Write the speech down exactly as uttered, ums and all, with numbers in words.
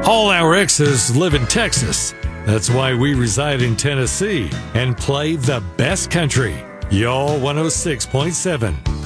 All our exes live in Texas. That's why we reside in Tennessee and play the best country. Y'all one oh six point seven.